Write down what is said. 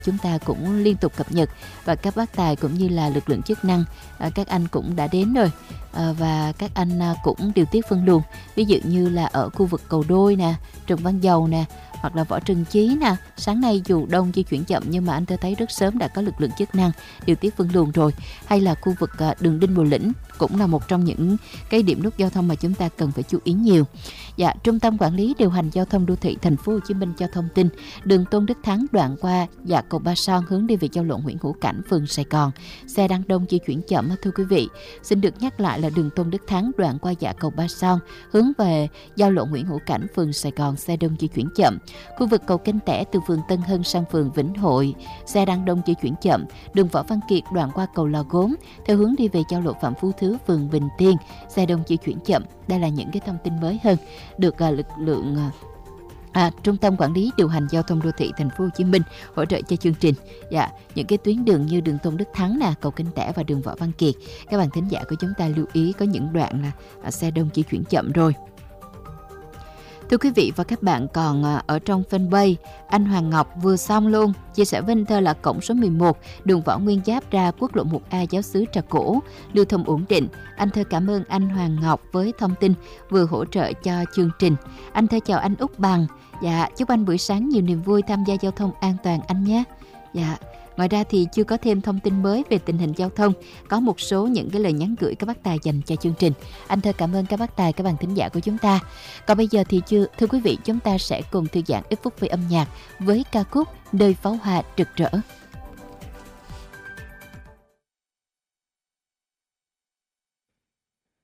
chúng ta cũng liên tục cập nhật, và các bác tài cũng như là lực lượng chức năng, các anh cũng đã đến rồi, và các anh cũng điều tiết phân luồng. Ví dụ như là ở khu vực Cầu Đôi nè, Trần Văn Dầu nè, hoặc là Võ Trần Chí nè, sáng nay dù đông di chuyển chậm nhưng mà anh thấy rất sớm đã có lực lượng chức năng điều tiết phân luồng rồi. Hay là khu vực đường Đinh Bộ Lĩnh cũng là một trong những cái điểm nút giao thông mà chúng ta cần phải chú ý nhiều. Dạ, Trung tâm Quản lý Điều hành Giao thông Đô thị Thành phố Hồ Chí Minh cho thông tin, đường Tôn Đức Thắng đoạn qua dạ cầu Ba Son hướng đi về giao lộ Nguyễn Hữu Cảnh, phường Sài Gòn, xe đang đông di chuyển chậm thưa quý vị. Xin được nhắc lại là đường Tôn Đức Thắng đoạn qua dạ cầu Ba Son hướng về giao lộ Nguyễn Hữu Cảnh, phường Sài Gòn, xe đông di chuyển chậm. Khu vực cầu Kênh Tẻ từ phường Tân Hưng sang phường Vĩnh Hội, xe đang đông di chuyển chậm. Đường Võ Văn Kiệt đoạn qua cầu Lò Gốm theo hướng đi về giao lộ Phạm Phú Thứ, phường Bình Tiên, xe đông di chuyển chậm. Đây là những cái thông tin mới hơn được lực lượng Trung tâm Quản lý Điều hành Giao thông Đô thị Thành phố Hồ Chí Minh hỗ trợ cho chương trình. Dạ, những cái tuyến đường như đường Tôn Đức Thắng nè, cầu Kênh Tẻ và đường Võ Văn Kiệt, các bạn thính giả của chúng ta lưu ý có những đoạn là xe đông di chuyển chậm rồi. Thưa quý vị và các bạn, còn ở trong fanpage, anh Hoàng Ngọc vừa xong luôn, chia sẻ với anh Thơ là cổng số 11, đường Võ Nguyên Giáp ra quốc lộ 1A Giáo xứ Trà Cổ, lưu thông ổn định. Anh Thơ cảm ơn anh Hoàng Ngọc với thông tin vừa hỗ trợ cho chương trình. Anh Thơ chào anh Úc Bằng. Dạ, chúc anh buổi sáng nhiều niềm vui, tham gia giao thông an toàn anh nhé. Dạ. Ngoài ra thì chưa có thêm thông tin mới về tình hình giao thông, có một số những cái lời nhắn gửi các bác tài dành cho chương trình. Anh Thơ cảm ơn các bác tài, các bạn thính giả của chúng ta. Còn bây giờ thì thưa quý vị, chúng ta sẽ cùng thư giãn ít phút về âm nhạc với ca khúc Nơi pháo hoa rực rỡ.